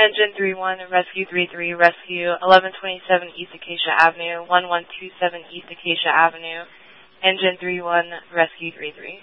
Engine 31, Rescue 33, Rescue 1127 East Acacia Avenue, 1127 East Acacia Avenue. Engine 31, Rescue 33.